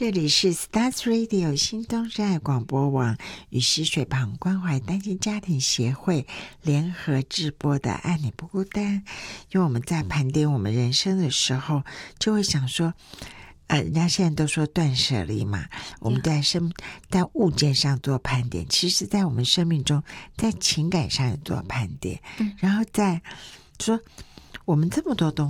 这里是 Stars Radio 新东山爱广播网与溪水旁关怀单亲家庭协会联合制播的爱你不孤单。因为我们在盘点我们人生的时候，就会想说人家现在都说断舍离嘛，我们在物件上做盘点，其实在我们生命中在情感上也做盘点，然后再说我们这么多东